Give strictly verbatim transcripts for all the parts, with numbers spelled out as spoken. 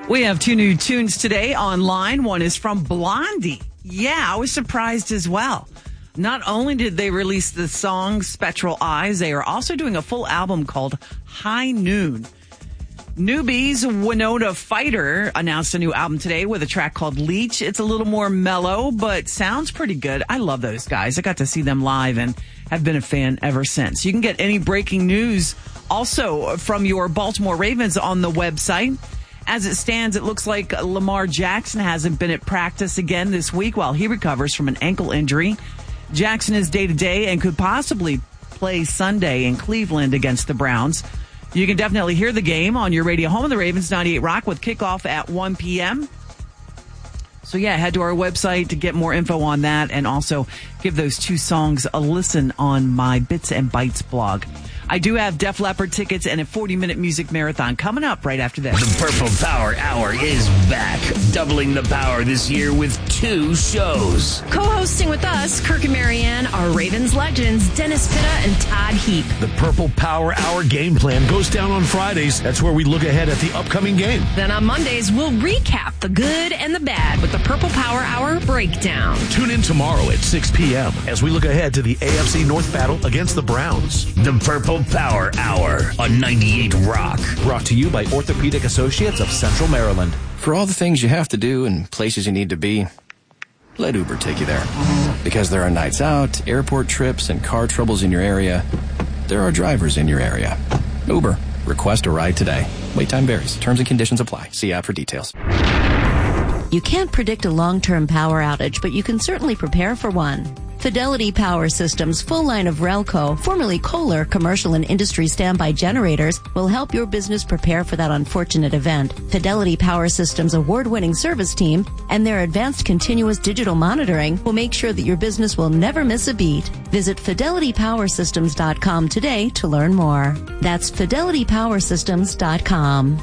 We have two new tunes today online. One is from Blondie. Yeah, I was surprised as well. Not only did they release the song Spectral Eyes, they are also doing a full album called High Noon. Newbies' Winona Fighter announced a new album today with a track called Leech. It's a little more mellow, but sounds pretty good. I love those guys. I got to see them live and have been a fan ever since. You can get any breaking news also from your Baltimore Ravens on the website. As it stands, it looks like Lamar Jackson hasn't been at practice again this week while he recovers from an ankle injury. Jackson is day-to-day and could possibly play Sunday in Cleveland against the Browns. You can definitely hear the game on your radio home of the Ravens, ninety-eight Rock, with kickoff at one p.m. So, yeah, head to our website to get more info on that and also give those two songs a listen on my Bits and Bytes blog. I do have Def Leppard tickets and a forty-minute music marathon coming up right after this. The Purple Power Hour is back, doubling the power this year with two shows. Co-hosting with us, Kirk and Marianne, are Ravens legends Dennis Pitta and Todd Heap. The Purple Power Hour game plan goes down on Fridays. That's where we look ahead at the upcoming game. Then on Mondays, we'll recap the good and the bad with the Purple Power Hour breakdown. Tune in tomorrow at six p.m. as we look ahead to the A F C North battle against the Browns. The Purple Power Hour on ninety-eight Rock. Brought to you by Orthopedic Associates of Central Maryland. For all the things you have to do and places you need to be, let Uber take you there. Because there are nights out, airport trips, and car troubles in your area, there are drivers in your area. Uber. Request a ride today. Wait time varies. Terms and conditions apply. See app for details. You can't predict a long-term power outage, but you can certainly prepare for one. Fidelity Power Systems' full line of Relco, formerly Kohler, commercial and industry standby generators, will help your business prepare for that unfortunate event. Fidelity Power Systems' award-winning service team and their advanced continuous digital monitoring will make sure that your business will never miss a beat. Visit fidelity power systems dot com today to learn more. That's fidelity power systems dot com.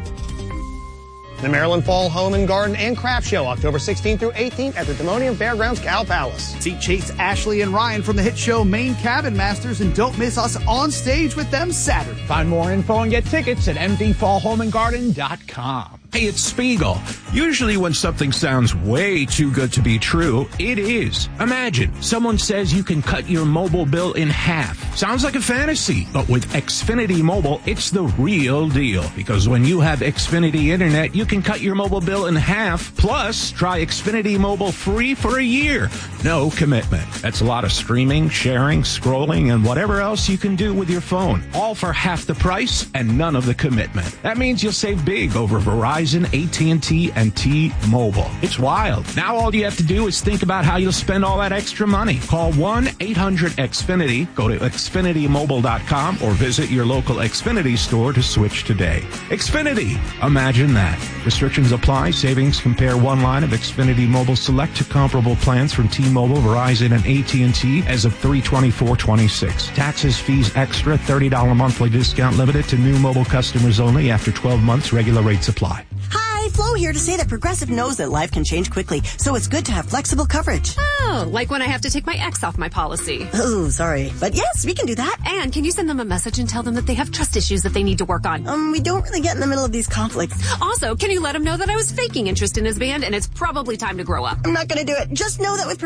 The Maryland Fall Home and Garden and Craft Show, October sixteenth through eighteenth at the Timonium Fairgrounds Cow Palace. See Chase, Ashley, and Ryan from the hit show Maine Cabin Masters, and don't miss us on stage with them Saturday. Find more info and get tickets at m d fall home and garden dot com. Hey, it's Spiegel. Usually when something sounds way too good to be true, it is. Imagine someone says you can cut your mobile bill in half. Sounds like a fantasy, but with Xfinity Mobile, it's the real deal. Because when you have Xfinity Internet, you can cut your mobile bill in half. Plus, try Xfinity Mobile free for a year. No commitment. That's a lot of streaming, sharing, scrolling, and whatever else you can do with your phone. All for half the price and none of the commitment. That means you'll save big over Verizon, A T and T, and T-Mobile. It's wild. Now all you have to do is think about how you'll spend all that extra money. Call one eight hundred X Finity, go to xfinity mobile dot com, or visit your local Xfinity store to switch today. Xfinity. Imagine that. Restrictions apply. Savings compare one line of Xfinity Mobile Select to comparable plans from T-Mobile, Verizon, and A T and T as of three twenty-four twenty-six. Taxes, fees extra, thirty dollars monthly discount limited to new mobile customers only after twelve months. Regular rates apply. Hi, Flo here to say that Progressive knows that life can change quickly, so it's good to have flexible coverage. Oh, like when I have to take my ex off my policy. Oh, sorry. But yes, we can do that. And can you send them a message and tell them that they have trust issues that they need to work on? Um, we don't really get in the middle of these conflicts. Also, can you let them know that I was faking interest in his band and it's probably time to grow up? I'm not going to do it. Just know that with